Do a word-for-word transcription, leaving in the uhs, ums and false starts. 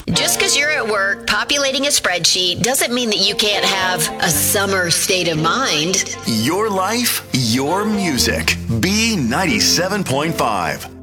Just because you're at work populating a spreadsheet doesn't mean that you can't have a summer state of mind. Your life, your music. B ninety-seven point five.